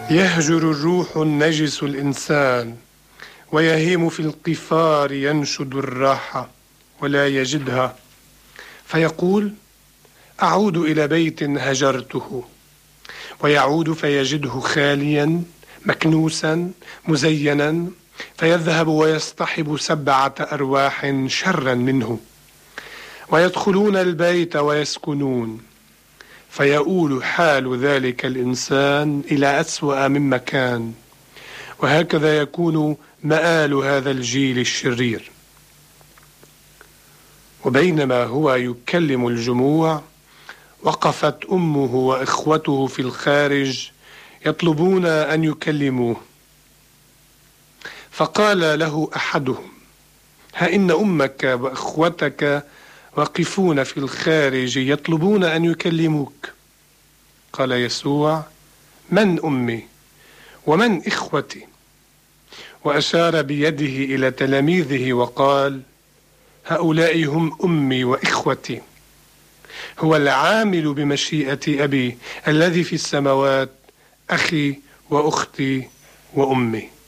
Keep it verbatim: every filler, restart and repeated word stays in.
يهجر الروح النجس الإنسان، ويهيم في القفار ينشد الراحة ولا يجدها، فيقول: أعود إلى بيت هجرته، ويعود فيجده خاليا مكنوسا مزينا، فيذهب ويصطحب سبعة أرواح شرا منه، ويدخلون البيت ويسكنون، فيؤول حال ذلك الإنسان إلى أسوأ من مكان. وهكذا يكون مآل هذا الجيل الشرير. وبينما هو يكلم الجموع، وقفت أمه وإخوته في الخارج يطلبون أن يكلموه، فقال له أحدهم: ها إن أمك وإخوتك واقفون في الخارج يطلبون أن يكلموك. قال يسوع: من أمي ومن إخوتي؟ وأشار بيده إلى تلاميذه وقال: هؤلاء هم أمي وإخوتي. هو العامل بمشيئة أبي الذي في السماوات أخي وأختي وأمي.